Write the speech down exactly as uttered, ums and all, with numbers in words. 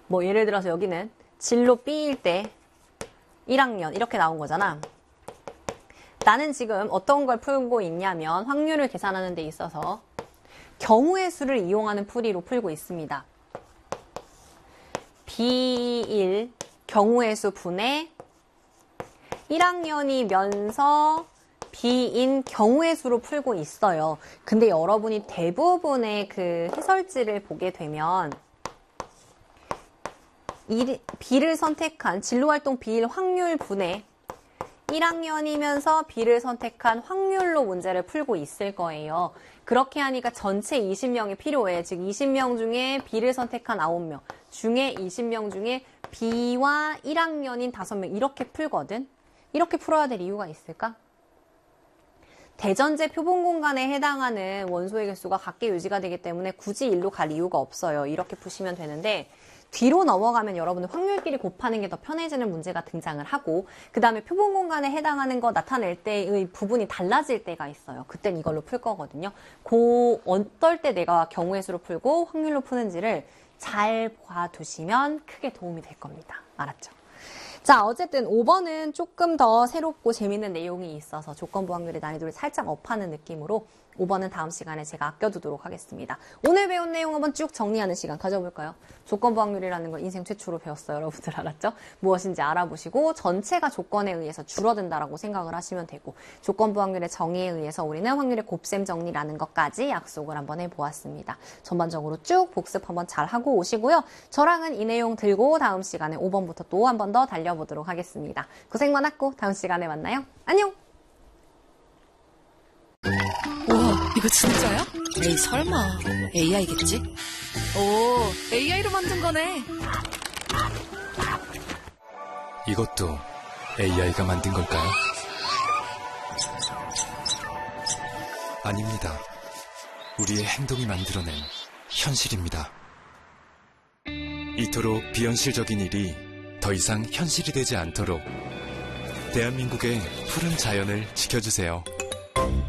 뭐 예를 들어서 여기는 진로 B일 때 일 학년 이렇게 나온 거잖아. 나는 지금 어떤 걸 풀고 있냐면 확률을 계산하는 데 있어서 경우의 수를 이용하는 풀이로 풀고 있습니다. 비일 경우의 수 분의 일 학년이면서 B인 경우의 수로 풀고 있어요. 근데 여러분이 대부분의 그 해설지를 보게 되면 B를 선택한 진로활동 B일 확률 분의 일 학년이면서 B를 선택한 확률로 문제를 풀고 있을 거예요. 그렇게 하니까 전체 이십 명이 필요해. 즉 이십 명 중에 B를 선택한 아홉 명 중에 이십 명 중에 B와 일 학년인 다섯 명 이렇게 풀거든. 이렇게 풀어야 될 이유가 있을까? 대전제 표본 공간에 해당하는 원소의 개수가 같게 유지가 되기 때문에 굳이 일로 갈 이유가 없어요. 이렇게 푸시면 되는데 뒤로 넘어가면 여러분은 확률끼리 곱하는 게 더 편해지는 문제가 등장을 하고 그 다음에 표본 공간에 해당하는 거 나타낼 때의 부분이 달라질 때가 있어요. 그땐 이걸로 풀 거거든요. 그 어떨 때 내가 경우의 수로 풀고 확률로 푸는지를 잘 봐두시면 크게 도움이 될 겁니다. 알았죠? 자, 어쨌든 오 번은 조금 더 새롭고 재밌는 내용이 있어서 조건부 확률의 난이도를 살짝 업하는 느낌으로 오 번은 다음 시간에 제가 아껴두도록 하겠습니다. 오늘 배운 내용 한번 쭉 정리하는 시간 가져볼까요? 조건부 확률이라는 걸 인생 최초로 배웠어요. 여러분들 알았죠? 무엇인지 알아보시고 전체가 조건에 의해서 줄어든다라고 생각을 하시면 되고 조건부 확률의 정의에 의해서 우리는 확률의 곱셈 정리라는 것까지 약속을 한번 해보았습니다. 전반적으로 쭉 복습 한번 잘 하고 오시고요. 저랑은 이 내용 들고 다음 시간에 오 번부터 또 한 번 더 달려보도록 하겠습니다. 고생 많았고 다음 시간에 만나요. 안녕! 우와, 이거 진짜야? 에이, 설마. 에이아이겠지? 오, 에이아이로 만든 거네. 이것도 에이아이가 만든 걸까요? 아닙니다. 우리의 행동이 만들어낸 현실입니다. 이토록 비현실적인 일이 더 이상 현실이 되지 않도록 대한민국의 푸른 자연을 지켜주세요.